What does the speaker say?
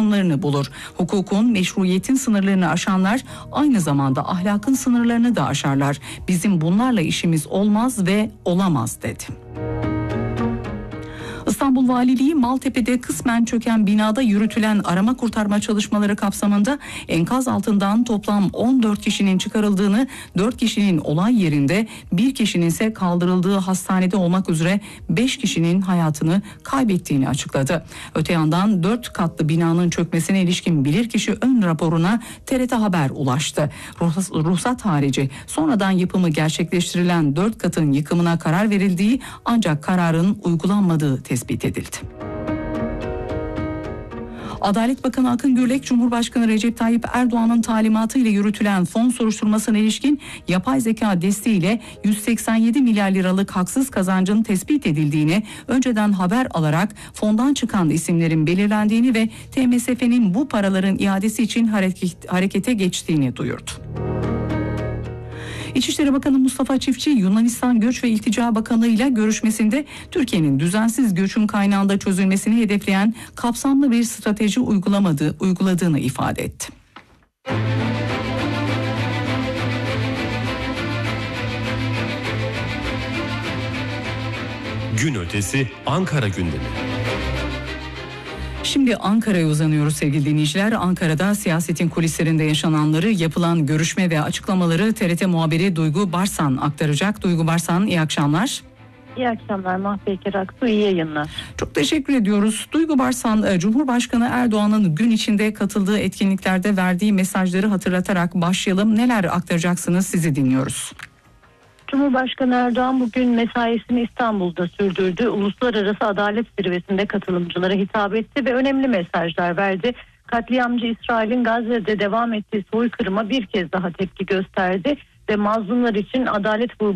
yorumlarını bulur. Hukukun, meşruiyetin sınırlarını aşanlar aynı zamanda ahlakın sınırlarını da aşarlar. Bizim bunlarla işimiz olmaz ve olamaz dedi. İstanbul Valiliği Maltepe'de kısmen çöken binada yürütülen arama kurtarma çalışmaları kapsamında enkaz altından toplam 14 kişinin çıkarıldığını, 4 kişinin olay yerinde, 1 kişinin ise kaldırıldığı hastanede olmak üzere 5 kişinin hayatını kaybettiğini açıkladı. Öte yandan 4 katlı binanın çökmesine ilişkin bilirkişi ön raporuna TRT Haber ulaştı. Ruhsat harici sonradan yapımı gerçekleştirilen 4 katın yıkımına karar verildiği ancak kararın uygulanmadığı tespit edildi. Adalet Bakanı Akın Gürlek, Cumhurbaşkanı Recep Tayyip Erdoğan'ın talimatıyla yürütülen fon soruşturmasına ilişkin yapay zeka desteğiyle 187 milyar liralık haksız kazancın tespit edildiğini, önceden haber alarak fondan çıkan isimlerin belirlendiğini ve TMSF'nin bu paraların iadesi için harekete geçtiğini duyurdu. İçişleri Bakanı Mustafa Çiftçi, Yunanistan Göç ve İltica Bakanı ile görüşmesinde Türkiye'nin düzensiz göçün kaynağında çözülmesini hedefleyen kapsamlı bir strateji uyguladığını ifade etti. Gün ötesi Ankara gündemi. Şimdi Ankara'ya uzanıyoruz sevgili dinleyiciler. Ankara'da siyasetin kulislerinde yaşananları, yapılan görüşme ve açıklamaları TRT muhabiri Duygu Barsan aktaracak. Duygu Barsan, iyi akşamlar. İyi akşamlar Mahpeyker Aksu, iyi yayınlar. Çok teşekkür ediyoruz. Duygu Barsan, Cumhurbaşkanı Erdoğan'ın gün içinde katıldığı etkinliklerde verdiği mesajları hatırlatarak başlayalım. Neler aktaracaksınız, sizi dinliyoruz. Cumhurbaşkanı Erdoğan bugün mesaisini İstanbul'da sürdürdü. Uluslararası Adalet Zirvesi'nde katılımcılara hitap etti ve önemli mesajlar verdi. Katliamcı İsrail'in Gazze'de devam ettiği soykırıma bir kez daha tepki gösterdi ve mazlumlar için adalet vurgusu